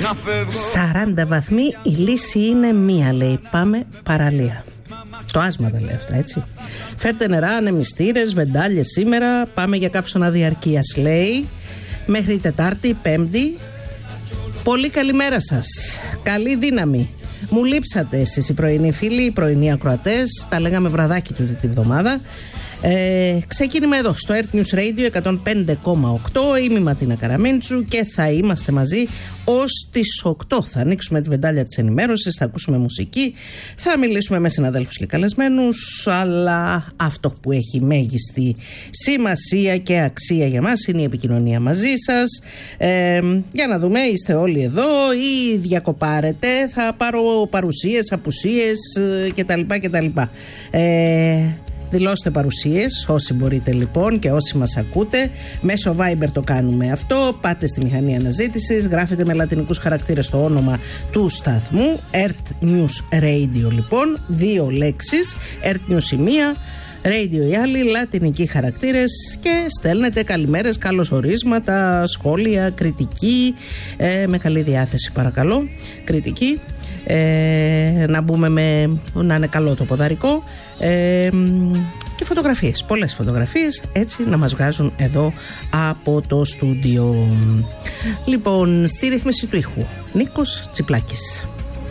40 βαθμοί, η λύση είναι μία, λέει. Πάμε παραλία. Το άσμα δεν λέει αυτά, έτσι. Φέρτε νερά, ανεμιστήρες, βεντάλιες σήμερα. Πάμε για καύσωνα διαρκείας, λέει. Μέχρι Τετάρτη, Πέμπτη. Πολύ καλημέρα σας. Καλή δύναμη. Μου λείψατε εσείς οι πρωινοί φίλοι, οι πρωινοί ακροατές. Τα λέγαμε βραδάκι τούτη τη βδομάδα. Ξεκίνημα εδώ στο Earth News Radio 105,8. Είμαι η Ματίνα Καραμίντσου και θα είμαστε μαζί ως τις 8. Θα ανοίξουμε τη βεντάλια της ενημέρωσης, θα ακούσουμε μουσική, θα μιλήσουμε με συναδέλφους και καλεσμένους, αλλά αυτό που έχει μέγιστη σημασία και αξία για μας είναι η επικοινωνία μαζί σας. Για να δούμε, είστε όλοι εδώ ή διακοπάρετε, θα πάρω παρουσίες, απουσίες κτλ. Δηλώστε παρουσίες όσοι μπορείτε λοιπόν και όσοι μας ακούτε. Μέσω Viber το κάνουμε αυτό. Πάτε στη μηχανή αναζήτησης, γράφετε με λατινικούς χαρακτήρες το όνομα του σταθμού, Earth News Radio λοιπόν, 2 λέξεις, Earth News η μία, Radio η άλλη, λατινικοί χαρακτήρες, και στέλνετε καλημέρες, καλωσορίσματα, σχόλια, κριτική, με καλή διάθεση παρακαλώ, κριτική. Να μπούμε να είναι καλό το ποδαρικό, και φωτογραφίες, πολλές φωτογραφίες, έτσι να μας βγάζουν εδώ από το στούντιο. Λοιπόν, στη ρύθμιση του ήχου Νίκος Τσιπλάκης.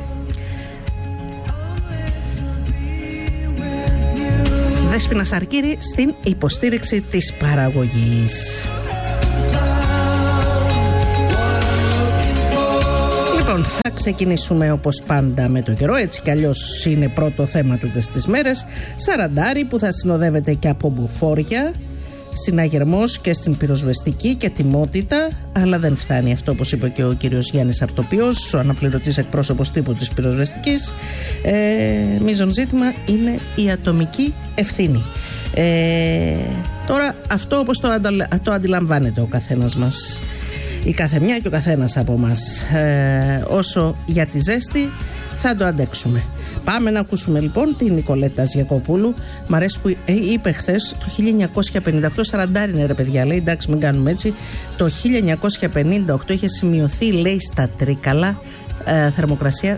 Δέσποινα Σαρκύρη στην υποστήριξη της παραγωγής. Λοιπόν, θα ξεκινήσουμε όπως πάντα με το καιρό, έτσι κι αλλιώς είναι πρώτο θέμα τούτες τις μέρες. Σαραντάρι που θα συνοδεύεται και από μπουφόρια, συναγερμός και στην πυροσβεστική και τιμότητα, αλλά δεν φτάνει αυτό, όπως είπε και ο κύριος Γιάννης Αρτοπιός, ο αναπληρωτής εκπρόσωπος τύπου της πυροσβεστικής. Μείζον ζήτημα είναι η ατομική ευθύνη. Τώρα αυτό όπως το αντιλαμβάνεται ο καθένας μας, η καθεμιά και ο καθένας από μας. Όσο για τη ζέστη θα το αντέξουμε. Πάμε να ακούσουμε λοιπόν την Νικολέτα Γιακοπούλου. Μ' αρέσει που είπε χθες το 1958, σαραντάρι είναι ρε παιδιά, λέει, εντάξει μην κάνουμε έτσι. Το 1958 είχε σημειωθεί, λέει, στα Τρίκαλα θερμοκρασία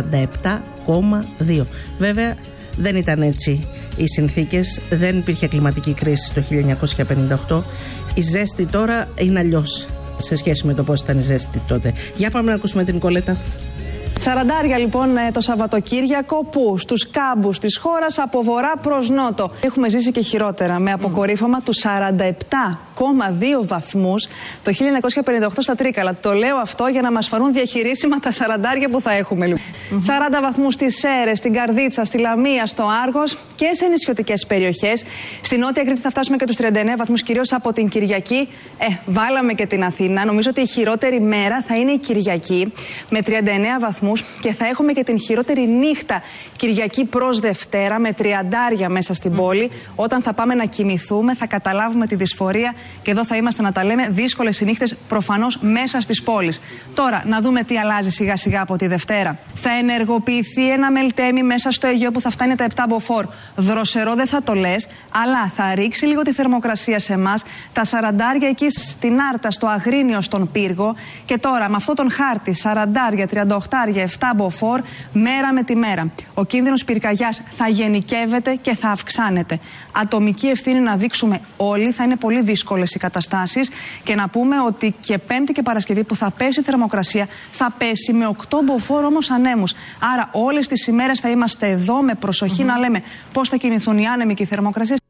47,2. Βέβαια δεν ήταν έτσι οι συνθήκες, δεν υπήρχε κλιματική κρίση το 1958. Η ζέστη τώρα είναι αλλιώς σε σχέση με το πώς ήταν η ζέστη τότε. Για πάμε να ακούσουμε την Νικολέτα. Σαραντάρια λοιπόν το Σαββατοκύριακο, που στους κάμπους της χώρας από βορρά προς νότο έχουμε ζήσει και χειρότερα, με αποκορύφωμα του 47,2 βαθμούς το 1958 στα Τρίκαλα. Το λέω αυτό για να μας φανούν διαχειρίσιμα τα σαραντάρια που θα έχουμε λοιπόν. 40 βαθμούς στις Σέρρες, στην Καρδίτσα, στη Λαμία, στο Άργος και σε νησιωτικές περιοχές. Στην Νότια Κρήτη θα φτάσουμε και τους 39 βαθμούς, κυρίως από την Κυριακή. Βάλαμε και την Αθήνα. Νομίζω ότι η χειρότερη μέρα θα είναι η Κυριακή με 39 βαθμούς. Και θα έχουμε και την χειρότερη νύχτα Κυριακή προς Δευτέρα με 30 μέσα στην πόλη. Όταν θα πάμε να κοιμηθούμε θα καταλάβουμε τη δυσφορία, και εδώ θα είμαστε να τα λέμε, δύσκολες οι νύχτες προφανώς μέσα στις πόλεις. Τώρα να δούμε τι αλλάζει σιγά σιγά από τη Δευτέρα. Θα ενεργοποιηθεί ένα μελτέμι μέσα στο Αιγαίο που θα φτάνει τα 7 μποφόρ. Δροσερό δεν θα το λες, αλλά θα ρίξει λίγο τη θερμοκρασία σε εμάς. Τα σαραντάρια εκεί στην Άρτα, στο Αγρίνιο, στον Πύργο. Και τώρα με αυτόν τον χάρτη, σαραντάρια, 38 7 μποφόρ, μέρα με τη μέρα. Ο κίνδυνος πυρκαγιάς θα γενικεύεται και θα αυξάνεται. Ατομική ευθύνη να δείξουμε όλοι, θα είναι πολύ δύσκολες οι καταστάσεις, και να πούμε ότι και Πέμπτη και Παρασκευή που θα πέσει η θερμοκρασία, θα πέσει με 8 μποφόρ όμως ανέμους. Άρα όλες τις ημέρες θα είμαστε εδώ με προσοχή να λέμε πώς θα κινηθούν οι άνεμοι και οι θερμοκρασίες.